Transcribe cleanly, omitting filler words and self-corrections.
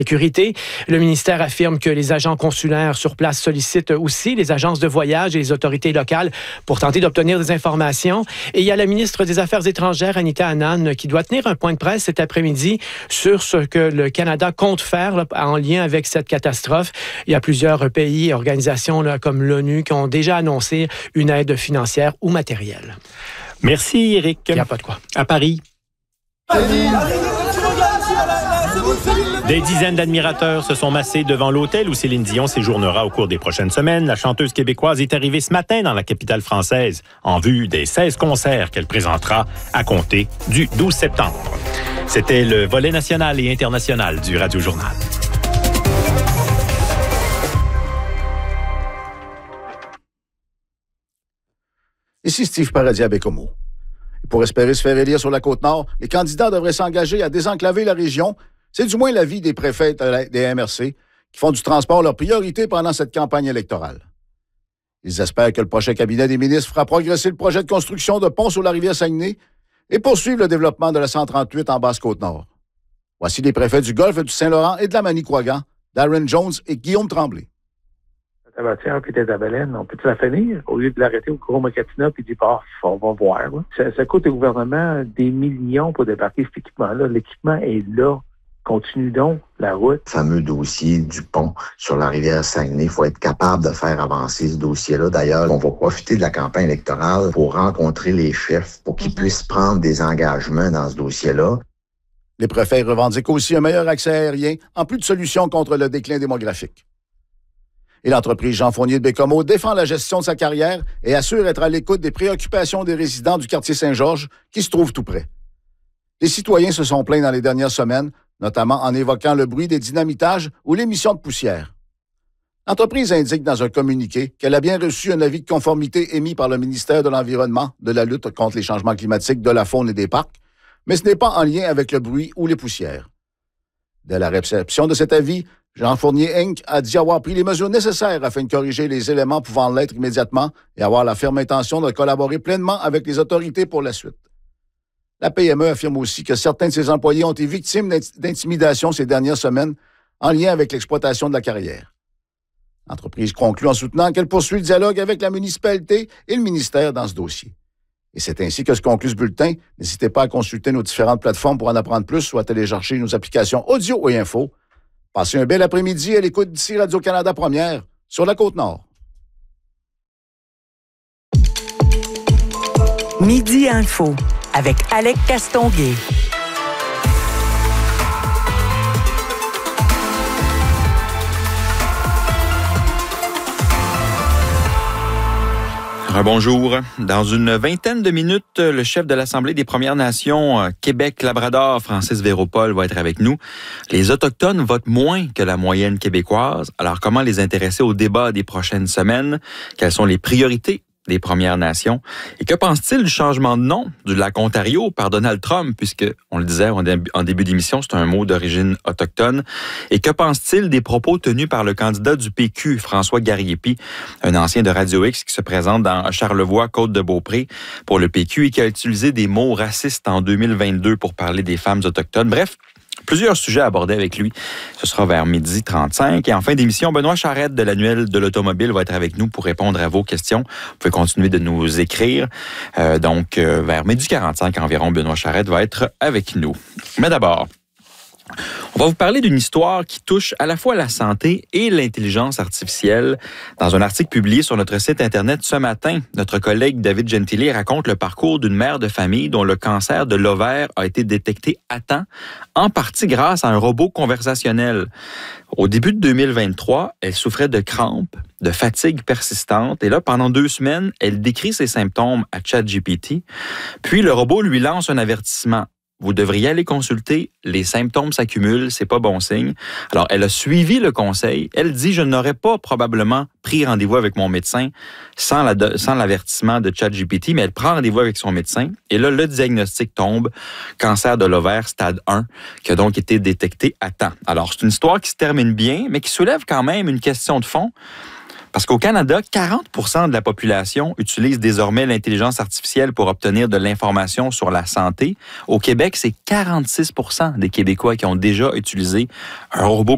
Sécurité. Le ministère affirme que les agents consulaires sur place sollicitent aussi les agences de voyage et les autorités locales pour tenter d'obtenir des informations. Et il y a la ministre des Affaires étrangères, Anita Anand, qui doit tenir un point de presse cet après-midi sur ce que le Canada compte faire là, en lien avec cette catastrophe. Il y a plusieurs pays et organisations là, comme l'ONU qui ont déjà annoncé une aide financière ou matérielle. Merci, Éric. Il n'y a pas de quoi. À Paris. Des dizaines d'admirateurs se sont massés devant l'hôtel où Céline Dion séjournera au cours des prochaines semaines. La chanteuse québécoise est arrivée ce matin dans la capitale française en vue des 16 concerts qu'elle présentera à compter du 12 septembre. C'était le volet national et international du Radio Journal. Ici Steve Paradis à Bécomo. Pour espérer se faire élire sur la Côte-Nord, les candidats devraient s'engager à désenclaver la région. C'est du moins l'avis des préfets des MRC qui font du transport leur priorité pendant cette campagne électorale. Ils espèrent que le prochain cabinet des ministres fera progresser le projet de construction de ponts sur la rivière Saguenay et poursuivre le développement de la 138 en Basse-Côte-Nord. Voici les préfets du Golfe, du Saint-Laurent et de la Manicouagan, Darren Jones et Guillaume Tremblay. Tabatière puis Tétabalaine, on peut-tu la finir au lieu de l'arrêter au Gros-Macatina puis dire on va voir. Là. Ça coûte au gouvernement des millions pour débarquer cet équipement-là. L'équipement est là. Continue donc la route. Le fameux dossier du pont sur la rivière Saguenay, il faut être capable de faire avancer ce dossier-là. D'ailleurs, on va profiter de la campagne électorale pour rencontrer les chefs pour qu'ils puissent prendre des engagements dans ce dossier-là. Les préfets revendiquent aussi un meilleur accès aérien, en plus de solutions contre le déclin démographique. Et l'entreprise Jean Fournier de Bécomo défend la gestion de sa carrière et assure être à l'écoute des préoccupations des résidents du quartier Saint-Georges qui se trouvent tout près. Les citoyens se sont plaints dans les dernières semaines, notamment en évoquant le bruit des dynamitages ou l'émission de poussière. L'entreprise indique dans un communiqué qu'elle a bien reçu un avis de conformité émis par le ministère de l'Environnement, de la lutte contre les changements climatiques, de la faune et des parcs, mais ce n'est pas en lien avec le bruit ou les poussières. Dès la réception de cet avis, Jean Fournier Inc. a dit avoir pris les mesures nécessaires afin de corriger les éléments pouvant l'être immédiatement et avoir la ferme intention de collaborer pleinement avec les autorités pour la suite. La PME affirme aussi que certains de ses employés ont été victimes d'intimidation ces dernières semaines en lien avec l'exploitation de la carrière. L'entreprise conclut en soutenant qu'elle poursuit le dialogue avec la municipalité et le ministère dans ce dossier. Et c'est ainsi que se conclut ce bulletin. N'hésitez pas à consulter nos différentes plateformes pour en apprendre plus ou à télécharger nos applications audio et info. Passez un bel après-midi à l'écoute d'ici Radio-Canada Première sur la Côte-Nord. Midi Info avec Alec Castonguay. Bonjour. Dans une vingtaine de minutes, le chef de l'Assemblée des Premières Nations Québec-Labrador, Francis Véropol, va être avec nous. Les Autochtones votent moins que la moyenne québécoise. Alors, comment les intéresser au débat des prochaines semaines? Quelles sont les priorités des Premières Nations? Et que pense-t-il du changement de nom du lac Ontario par Donald Trump, puisque, on le disait en début d'émission, c'est un mot d'origine autochtone. Et que pense-t-il des propos tenus par le candidat du PQ, François Garriépi, un ancien de Radio X qui se présente dans Charlevoix, Côte-de-Beaupré pour le PQ et qui a utilisé des mots racistes en 2022 pour parler des femmes autochtones. Bref, plusieurs sujets à aborder avec lui. Ce sera vers 12h35. Et en fin d'émission, Benoît Charette de l'Annuel de l'Automobile va être avec nous pour répondre à vos questions. Vous pouvez continuer de nous écrire. Donc, vers 12h45 environ, Benoît Charette va être avec nous. Mais d'abord, on va vous parler d'une histoire qui touche à la fois la santé et l'intelligence artificielle. Dans un article publié sur notre site Internet ce matin, notre collègue David Gentili raconte le parcours d'une mère de famille dont le cancer de l'ovaire a été détecté à temps, en partie grâce à un robot conversationnel. Au début de 2023, elle souffrait de crampes, de fatigue persistante, et là, pendant 2 semaines, elle décrit ses symptômes à ChatGPT, puis le robot lui lance un avertissement. Vous devriez aller consulter, les symptômes s'accumulent, c'est pas bon signe. Alors, elle a suivi le conseil. Elle dit, je n'aurais pas probablement pris rendez-vous avec mon médecin sans l'avertissement de ChatGPT, mais elle prend rendez-vous avec son médecin. Et là, le diagnostic tombe, cancer de l'ovaire stade 1, qui a donc été détecté à temps. Alors, c'est une histoire qui se termine bien, mais qui soulève quand même une question de fond. Parce qu'au Canada, 40% de la population utilise désormais l'intelligence artificielle pour obtenir de l'information sur la santé. Au Québec, c'est 46% des Québécois qui ont déjà utilisé un robot